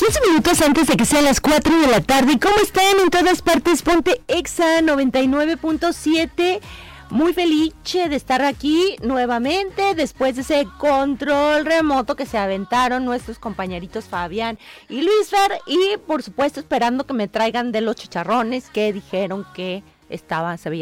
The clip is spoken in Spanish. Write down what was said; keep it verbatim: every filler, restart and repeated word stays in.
quince minutos antes de que sean las cuatro de la tarde. ¿Cómo están en todas partes? Ponte Exa noventa y nueve punto siete. Muy feliz de estar aquí nuevamente después de ese control remoto que se aventaron nuestros compañeritos Fabián y Luisfer, y por supuesto esperando que me traigan de los chicharrones que dijeron que estaban, se veían